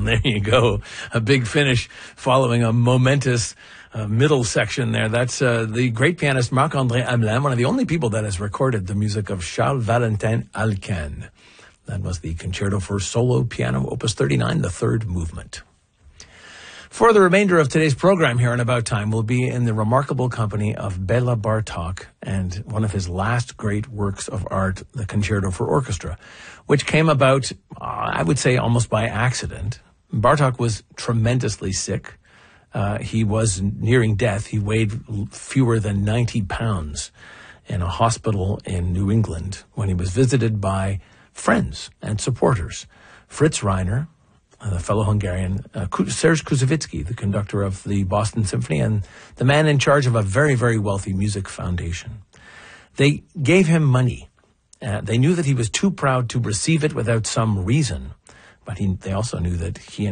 There you go. A big finish following a momentous middle section there. That's the great pianist Marc-André Hamelin, one of the only people that has recorded the music of Charles Valentin Alcan. That was the Concerto for Solo Piano, Opus 39, the third movement. For the remainder of today's program here on About Time, we'll be in the remarkable company of Bela Bartok and one of his last great works of art, the Concerto for Orchestra, which came about, I would say, almost by accident. Bartok was tremendously sick. He was nearing death. He weighed fewer than 90 pounds in a hospital in New England when he was visited by friends and supporters. Fritz Reiner, the fellow Hungarian, Serge Koussevitzky, the conductor of the Boston Symphony, and the man in charge of a very, very wealthy music foundation. They gave him money. They knew that he was too proud to receive it without some reason, but they also knew that he and